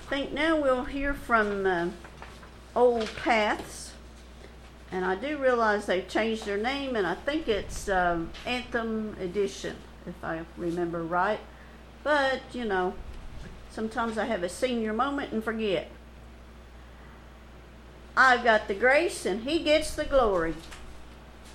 think now we'll hear from Old Paths. And I do realize they've changed their name, and I think it's Anthem Edition, if I remember right. But, sometimes I have a senior moment and forget. I've got the grace, and he gets the glory.